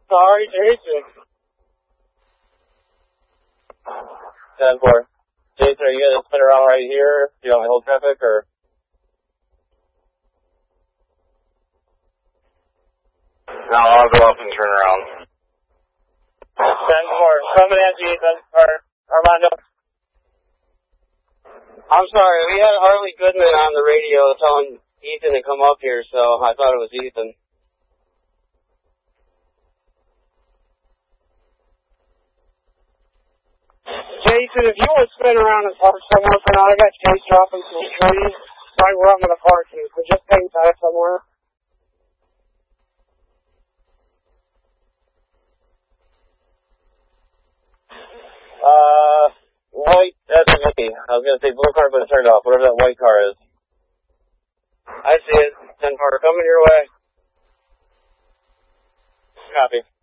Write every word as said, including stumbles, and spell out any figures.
Sorry, Jason. ten four. Jason, are you going to spin around right here? Do you want me to hold traffic, or? No, I'll go up and turn around. ten four. Coming at you, Ethan. Or Armando. I'm sorry, we had Harley Goodman on the radio telling Ethan to come up here, so I thought it was Ethan. Jason, if you want to spin around and park somewhere for now, I got Chase dropping some trees right where I'm going to park you, so just hang tight somewhere. Uh, white, that's me. I was going to say blue car, but it turned off, whatever that white car is. I see it. ten four, coming your way. Copy.